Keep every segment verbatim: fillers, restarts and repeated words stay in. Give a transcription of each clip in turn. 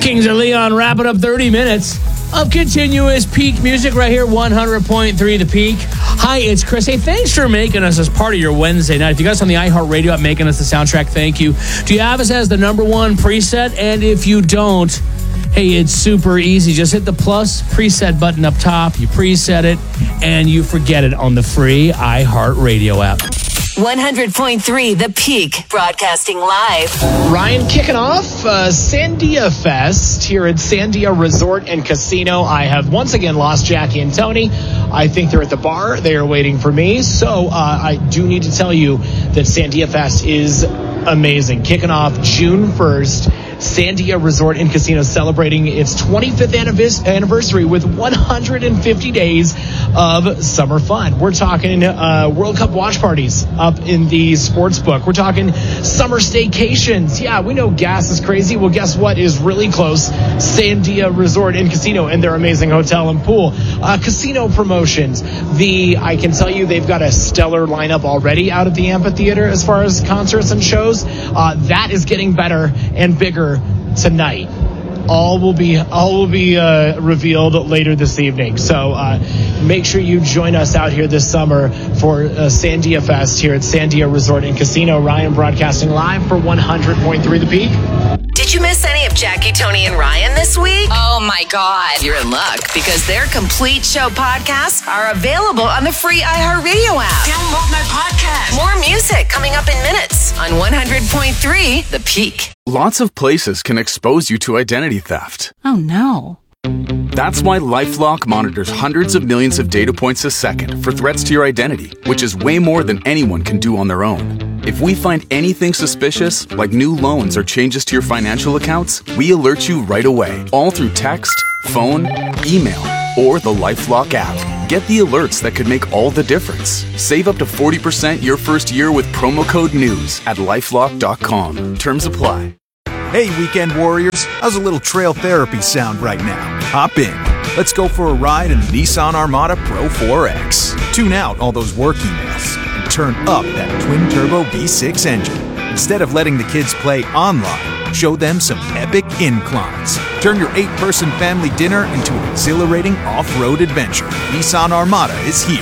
Kings of Leon wrapping up thirty minutes of continuous peak music right here, one hundred point three The Peak. Hi, it's Chris. Hey, thanks for making us as part of your Wednesday night. If you guys on the iHeartRadio app making us the soundtrack, thank you. Do you have us as the number one preset? And if you don't, hey, it's super easy. Just hit the plus preset button up top. You preset it, and you forget it on the free iHeartRadio app. one hundred point three The Peak, broadcasting live. Ryan, kicking off uh, Sandia Fest here at Sandia Resort and Casino. I have once again lost Jackie and Tony. I think they're at the bar. They are waiting for me. So uh, I do need to tell you that Sandia Fest is amazing. Kicking off June first. Sandia Resort and Casino celebrating its twenty-fifth anniversary with one hundred fifty days of summer fun. We're talking uh, World Cup watch parties up in the sports book. We're talking summer staycations. Yeah, we know gas is crazy. Well, guess what is really close? Sandia Resort and Casino and their amazing hotel and pool. Uh, casino promotions. The I can tell you they've got a stellar lineup already out at the amphitheater as far as concerts and shows. Uh, that is getting better and bigger tonight. All will be all will be uh, revealed later this evening. So uh, make sure you join us out here this summer for uh, Sandia Fest here at Sandia Resort and Casino. Ryan broadcasting live for one hundred point three The Peak. Did you miss any of Jackie, Tony, and Ryan this week? Oh my God. You're in luck because their complete show podcasts are available on the free iHeartRadio app. Download my podcast. More music coming up in minutes on one hundred point three The Peak. Lots of places can expose you to identity theft. Oh no. That's why LifeLock monitors hundreds of millions of data points a second for threats to your identity, which is way more than anyone can do on their own. If we find anything suspicious, like new loans or changes to your financial accounts, we alert you right away, all through text, phone, email, or the LifeLock app. Get the alerts that could make all the difference. Save up to forty percent your first year with promo code NEWS at lifelock dot com. Terms apply. Hey, weekend warriors, how's a little trail therapy sound right now? Hop in. Let's go for a ride in the Nissan Armada Pro four X. Tune out all those work emails and turn up that twin-turbo V six engine. Instead of letting the kids play online, show them some epic inclines. Turn your eight-person family dinner into an exhilarating off-road adventure. Nissan Armada is here.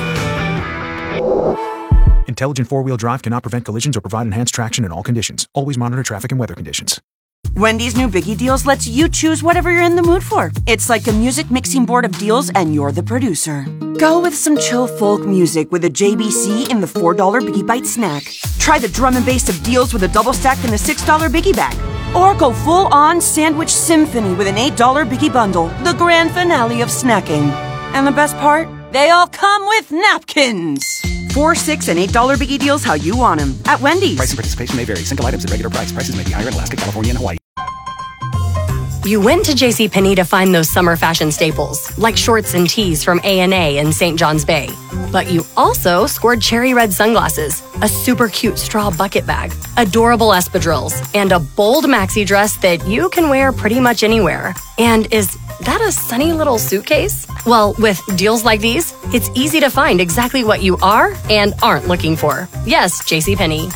Intelligent four-wheel drive cannot prevent collisions or provide enhanced traction in all conditions. Always monitor traffic and weather conditions. Wendy's new Biggie Deals lets you choose whatever you're in the mood for. It's like a music mixing board of deals, and you're the producer. Go with some chill folk music with a J B C in the four dollar Biggie Bite snack. Try the drum and bass of deals with a double stack in the six dollar Biggie Bag. Or go full-on sandwich symphony with an eight dollar Biggie Bundle, the grand finale of snacking. And the best part? They all come with napkins. Four, six, and eight dollar Biggie Deals how you want them at Wendy's. Price and participation may vary. Single items at regular price. Prices may be higher in Alaska, California, and Hawaii. You went to JCPenney to find those summer fashion staples, like shorts and tees from A and A in Saint John's Bay. But you also scored cherry red sunglasses, a super cute straw bucket bag, adorable espadrilles, and a bold maxi dress that you can wear pretty much anywhere. And is that a sunny little suitcase? Well, with deals like these, it's easy to find exactly what you are and aren't looking for. Yes, JCPenney.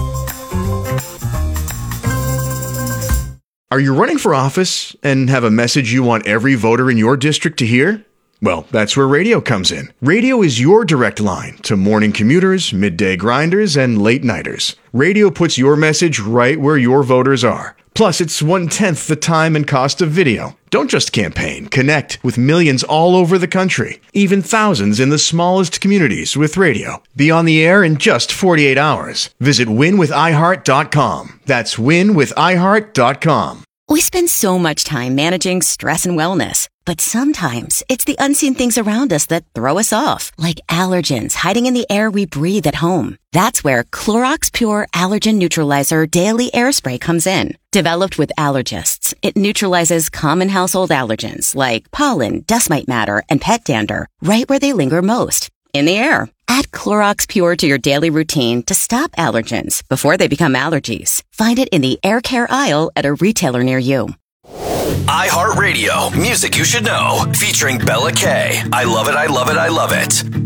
Are you running for office and have a message you want every voter in your district to hear? Well, that's where radio comes in. Radio is your direct line to morning commuters, midday grinders, and late nighters. Radio puts your message right where your voters are. Plus, it's one-tenth the time and cost of video. Don't just campaign. Connect with millions all over the country, even thousands in the smallest communities with radio. Be on the air in just forty-eight hours. Visit win with i heart dot com. That's win with i heart dot com. We spend so much time managing stress and wellness, but sometimes it's the unseen things around us that throw us off, like allergens hiding in the air we breathe at home. That's where Clorox Pure Allergen Neutralizer Daily Air Spray comes in. Developed with allergists, it neutralizes common household allergens like pollen, dust mite matter, and pet dander right where they linger most, in the air. Add Clorox Pure to your daily routine to stop allergens before they become allergies. Find it in the air care aisle at a retailer near you. iHeartRadio, music you should know, featuring Bella K. I love it, I love it, I love it.